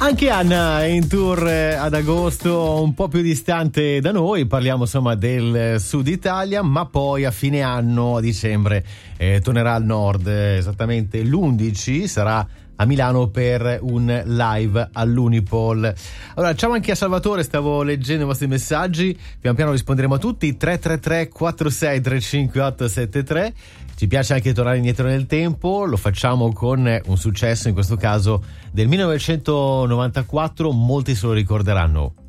Anche Anna è in tour ad agosto, un po' più distante da noi, parliamo insomma del sud Italia, ma poi a fine anno, a dicembre, tornerà al nord, esattamente l'11 sarà a Milano per un live all'Unipol. Allora, ciao anche a Salvatore, stavo leggendo i vostri messaggi, pian piano risponderemo a tutti. 333 46 358 73. Ci piace anche tornare indietro nel tempo, lo facciamo con un successo, in questo caso del 1994, molti se lo ricorderanno.